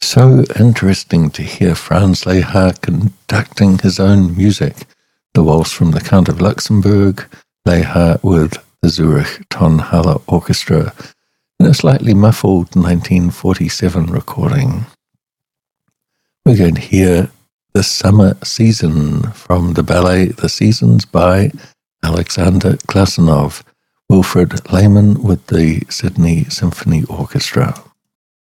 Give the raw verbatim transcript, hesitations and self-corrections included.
So interesting to hear Franz Lehár conducting his own music. The Waltz from the Count of Luxembourg, Lehár with the Zurich Tonhalle Orchestra, in a slightly muffled nineteen forty-seven recording. We're going to hear The Summer Season from the ballet The Seasons by Alexander Klasanov, Wilfred Lehmann with the Sydney Symphony Orchestra.